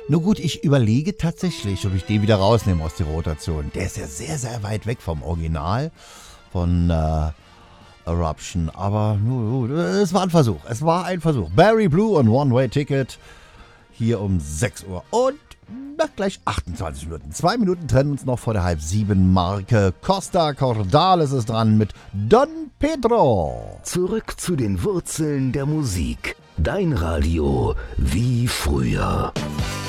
Nur gut, ich überlege tatsächlich, ob ich den wieder rausnehme aus der Rotation. Der ist ja sehr, sehr weit weg vom Original von Eruption. Aber es war ein Versuch. Es war ein Versuch. Barry Blue und One-Way Ticket hier um 6 Uhr. Und gleich 28 Minuten. 2 Minuten trennen uns noch vor der halb-7-Marke. Costa Cordales ist dran mit Don Pedro. Zurück zu den Wurzeln der Musik. Dein Radio wie früher.